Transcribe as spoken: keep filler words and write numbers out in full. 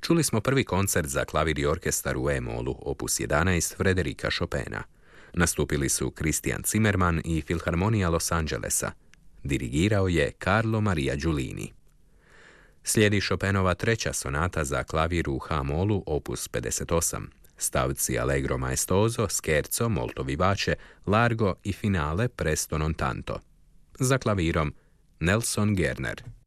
Čuli smo prvi koncert za klavir i orkestar u E-molu, opus jedanaest Frederika Chopina. Nastupili su Christian Zimmerman i Filharmonija Los Angelesa. Dirigirao je Carlo Maria Giulini. Slijedi Chopinova treća sonata za klavir u H-molu, opus pedeset osam. Stavci Allegro maestoso, Scherzo molto vivace, Largo i finale presto non tanto. Za klavirom Nelson Gerner.